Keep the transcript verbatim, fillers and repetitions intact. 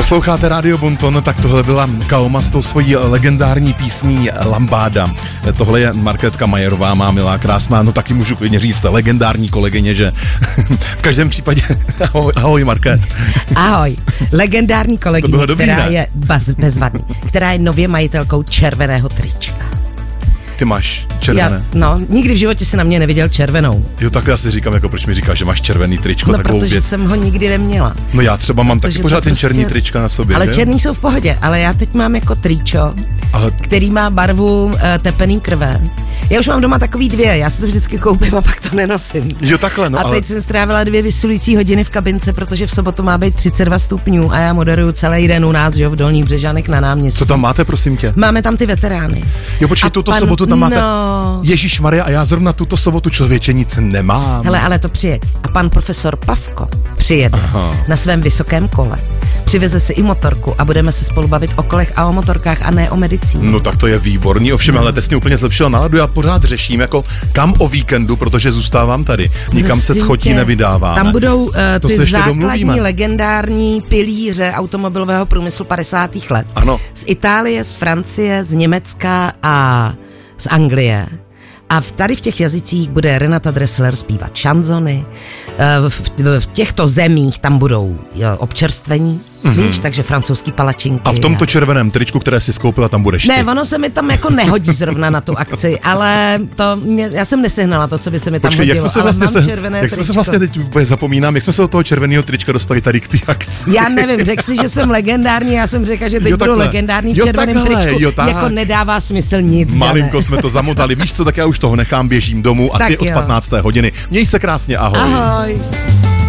Posloucháte Rádio Bonton, tak tohle byla Kaoma s tou svojí legendární písní Lambáda. Tohle je Markétka Majerová, má milá, krásná, no taky můžu klidně říct, legendární kolegyně, že v každém případě, ahoj, ahoj Markét. Ahoj, legendární kolegyně, dobrý, která ne? je baz, bezvadný, která je nově majitelkou červeného trička. Ty máš červené? Já, no, nikdy v životě si na mě neviděl červenou. Jo, tak já si říkám, jako proč mi říkáš, že máš červený tričko, No, takovou protože věc. jsem ho nikdy neměla. No já třeba mám taky Protože pořád to ten prostě- černý trička na sobě, Ale že? černý jsou v pohodě, ale já teď mám jako tričo, Ale který má barvu uh, tepený krve. Já už mám doma takový dvě, já si to vždycky koupím a pak to nenosím. jo, takhle, no A ale... teď jsem strávila dvě vysilující hodiny v kabince, protože v sobotu má být třicet dva stupňů a já moderuju celý den u nás, že jo, v Dolních Břežanech na náměstí. Co tam máte, prosím tě? Máme tam ty veterány. Jo, počkej, A tuto pan- sobotu tam máte... no. Ježišmarja, a já zrovna tuto sobotu, člověče, nic nemám. Hele, ale to přijeď. A pan profesor Pavko přijede Aha. na svém vysokém kole. Přiveze si i motorku a budeme se spolu bavit o kolech a o motorkách a ne o medicíně. No tak to je výborný, ovšem, ale teď mě úplně zlepšila náladu, já pořád řeším, jako kam o víkendu, protože zůstávám tady, nikam se Prosím schotí tě, nevydáváme. Tam budou uh, To se ty ještě základní domluvíme. legendární pilíře automobilového průmyslu padesátých let. Ano. Z Itálie, z Francie, z Německa a z Anglie. A v, tady v těch jazycích bude Renata Dressler zpívat šanzony. V, v, v těchto zemích tam budou jo, občerstvení, mm-hmm. víš, takže francouzský palačinky. A v tomto červeném tričku, které si skoupila, tam budeš Ne, ty. ono se mi tam jako nehodí zrovna na tu akci, ale to mě, já jsem nesehnala to, co by se mi tam Počkej, jak hodilo, jsme se ale vlastně, mám se, červené jak jsme se tričko. vlastně teď vůbec zapomínám, jak jsme se do toho červeného trička dostali tady k té akci. Já nevím, řekl jsi, že jsem legendární, já jsem řekla, že teď Jo, budu takhle. legendární v Jo, červeném takhle, tričku. jo, tak. Jako nedává smysl nic, Malinko Jane. jsme to zamotali, víš co, tak já už toho nechám, běžím domů a Tak ty od jo. patnácté hodiny. Měj se krásně, ahoj. Ahoj.